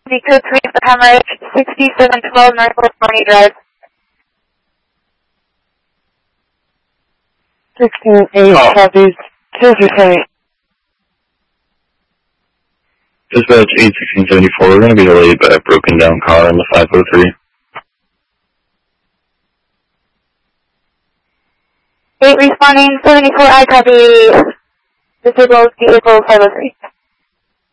Code 3 of the Hemorrhage, 6712 Northwest Morning Drive. 16-8 copies. 2-3. Dispatch 81674, we're going to be delayed by a broken down car on the 503. 8 responding, 74 I copy. Disabled vehicle 503.